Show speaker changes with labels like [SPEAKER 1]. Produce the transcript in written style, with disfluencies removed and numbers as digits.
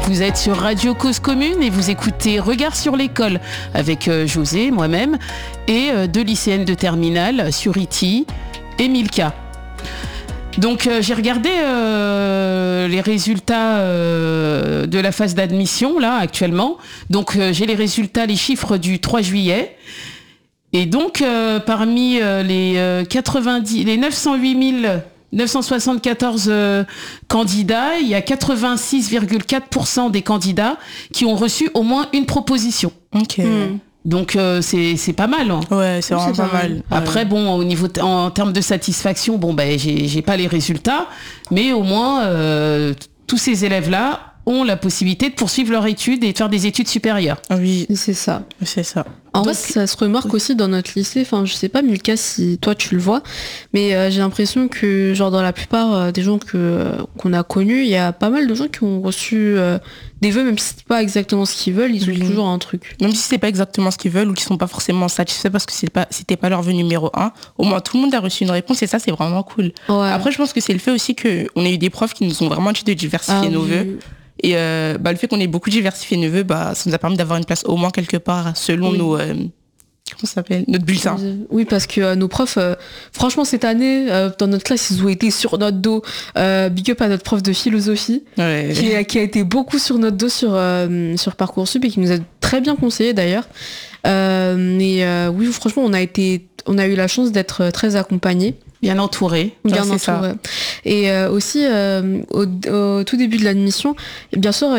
[SPEAKER 1] Vous êtes sur Radio Cause Commune et vous écoutez Regard sur l'école avec José, moi-même, et deux lycéennes de terminale sur ITI et Milka. Donc j'ai regardé les résultats de la phase d'admission là actuellement. Donc j'ai les résultats, les chiffres du 3 juillet. Et donc parmi les 908 974 candidats, il y a 86,4% des candidats qui ont reçu au moins une proposition.
[SPEAKER 2] Ok.
[SPEAKER 1] Donc c'est pas mal. Hein.
[SPEAKER 2] Ouais, c'est vraiment pas mal.
[SPEAKER 1] Après bon, au niveau en termes de satisfaction, bon ben j'ai pas les résultats, mais au moins tous ces élèves-là ont la possibilité de poursuivre leur étude et de faire des études supérieures.
[SPEAKER 2] Oui,
[SPEAKER 3] c'est ça.
[SPEAKER 2] C'est ça.
[SPEAKER 3] En vrai, ça se remarque aussi dans notre lycée. Enfin, je sais pas, Milka, si toi tu le vois, mais j'ai l'impression que, genre, dans la plupart des gens qu'on a connus, il y a pas mal de gens qui ont reçu des vœux, même si c'est pas exactement ce qu'ils veulent, ils ont toujours un truc.
[SPEAKER 2] Même si c'est pas exactement ce qu'ils veulent ou qu'ils sont pas forcément satisfaits parce que c'était pas leur vœu numéro 1, au moins tout le monde a reçu une réponse et ça, c'est vraiment cool.
[SPEAKER 3] Ouais.
[SPEAKER 2] Après, je pense que c'est le fait aussi qu'on a eu des profs qui nous ont vraiment dit de diversifier nos vœux. Et le fait qu'on ait beaucoup diversifié nos vœux, ça nous a permis d'avoir une place au moins quelque part selon nos... comment ça s'appelle ? Notre bulletin.
[SPEAKER 3] Oui, parce que nos profs, franchement, cette année, dans notre classe, ils ont été sur notre dos. Big up à notre prof de philosophie, qui a été beaucoup sur notre dos sur Parcoursup et qui nous a très bien conseillé d'ailleurs. Oui, franchement, on a eu la chance d'être très accompagnés.
[SPEAKER 1] Bien entouré.
[SPEAKER 3] Bien entouré. Et aussi, au tout début de l'admission, bien sûr,